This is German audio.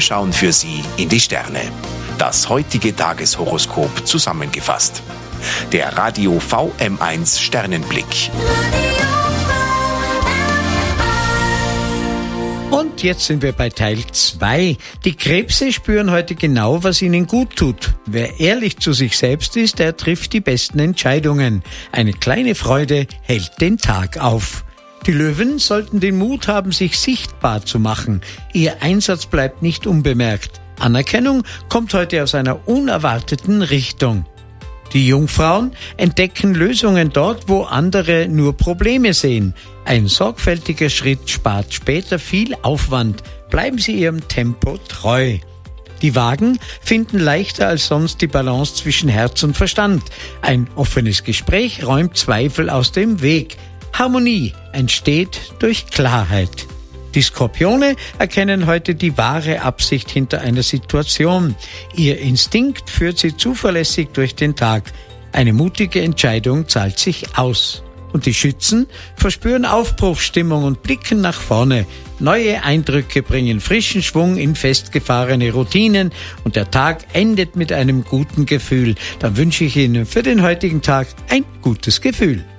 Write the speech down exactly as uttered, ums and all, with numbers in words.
Wir schauen für Sie in die Sterne. Das heutige Tageshoroskop zusammengefasst. Der Radio V M eins Sternenblick. Und jetzt sind wir bei Teil zwei. Die Krebse spüren heute genau, was ihnen gut tut. Wer ehrlich zu sich selbst ist, der trifft die besten Entscheidungen. Eine kleine Freude hält den Tag auf. Die Löwen sollten den Mut haben, sich sichtbar zu machen. Ihr Einsatz bleibt nicht unbemerkt. Anerkennung kommt heute aus einer unerwarteten Richtung. Die Jungfrauen entdecken Lösungen dort, wo andere nur Probleme sehen. Ein sorgfältiger Schritt spart später viel Aufwand. Bleiben Sie Ihrem Tempo treu. Die Wagen finden leichter als sonst die Balance zwischen Herz und Verstand. Ein offenes Gespräch räumt Zweifel aus dem Weg. Harmonie entsteht durch Klarheit. Die Skorpione erkennen heute die wahre Absicht hinter einer Situation. Ihr Instinkt führt sie zuverlässig durch den Tag. Eine mutige Entscheidung zahlt sich aus. Und die Schützen verspüren Aufbruchsstimmung und blicken nach vorne. Neue Eindrücke bringen frischen Schwung in festgefahrene Routinen und der Tag endet mit einem guten Gefühl. Dann wünsche ich Ihnen für den heutigen Tag ein gutes Gefühl.